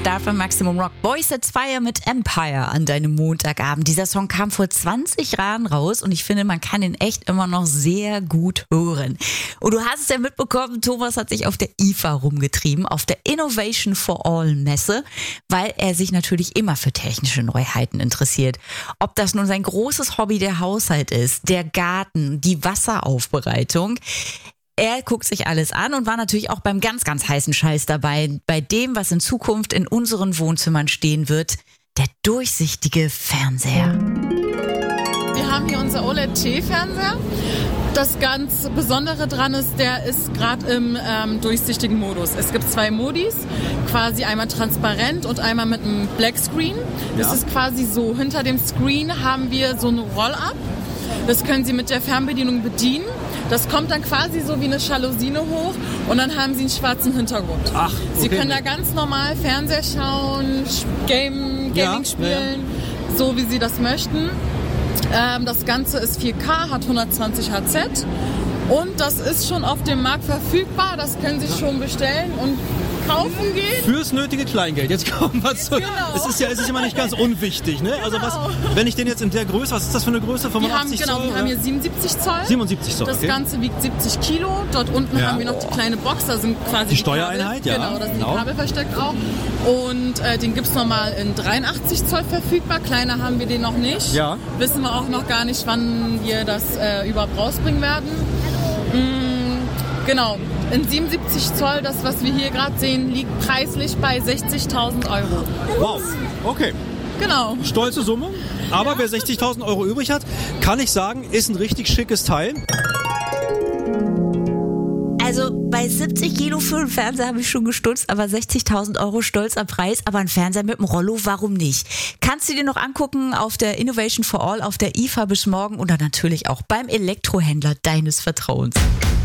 Start von Maximum Rock. Boys at Fire mit Empire an deinem Montagabend. Dieser Song kam vor 20 Jahren raus und ich finde, man kann ihn echt immer noch sehr gut hören. Und du hast es ja mitbekommen, Thomas hat sich auf der IFA rumgetrieben, auf der Innovation for All Messe, weil er sich natürlich immer für technische Neuheiten interessiert. Ob das nun sein großes Hobby der Haushalt ist, der Garten, die Wasseraufbereitung. Er guckt sich alles an und war natürlich auch beim ganz, ganz heißen Scheiß dabei, bei dem, was in Zukunft in unseren Wohnzimmern stehen wird, der durchsichtige Fernseher. Wir haben hier unser OLED-T-Fernseher. Das ganz Besondere dran ist, der ist gerade im durchsichtigen Modus. Es gibt 2 Modis, quasi einmal transparent und einmal mit einem Black Screen. Das ist quasi so, hinter dem Screen haben wir so ein Roll-Up. Das können Sie mit der Fernbedienung bedienen. Das kommt dann quasi so wie eine Jalousine hoch und dann haben Sie einen schwarzen Hintergrund. Ach, okay. Sie können da ganz normal Fernseher schauen, Gaming spielen, so wie Sie das möchten. Das Ganze ist 4K, hat 120 Hz und das ist schon auf dem Markt verfügbar. Das können Sie schon bestellen und kaufen gehen. Fürs nötige Kleingeld. Jetzt kommen wir zu. Genau. Es ist ja immer nicht ganz unwichtig. Ne? Also wenn ich den jetzt in der Größe, was ist das für eine Größe? 85 Zoll? Wir haben hier 77 Zoll. 77 Zoll, Das Ganze wiegt 70 Kilo. Dort unten haben wir noch die kleine Box. Da sind quasi die Steuereinheit, Kabel. Genau, da sind die Kabel versteckt auch. Und den gibt es nochmal in 83 Zoll verfügbar. Kleiner haben wir den noch nicht. Ja. Wissen wir auch noch gar nicht, wann wir das überhaupt rausbringen werden. Genau. In 77 Zoll, das was wir hier gerade sehen, liegt preislich bei 60.000 Euro. Wow, okay. Genau. Stolze Summe. Aber wer 60.000 Euro übrig hat, kann ich sagen, ist ein richtig schickes Teil. Also bei 70 Kilo für einen Fernseher habe ich schon gestutzt, aber 60.000 Euro stolzer Preis, aber ein Fernseher mit dem Rollo, warum nicht? Kannst du dir noch angucken auf der Innovation for All, auf der IFA bis morgen und dann natürlich auch beim Elektrohändler deines Vertrauens.